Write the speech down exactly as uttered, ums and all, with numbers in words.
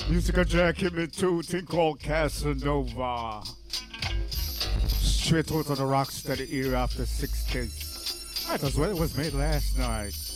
Musical Jacket me too, thing called Casanova. Straight out of the rocksteady era of the sixties. Might as well it was made last night.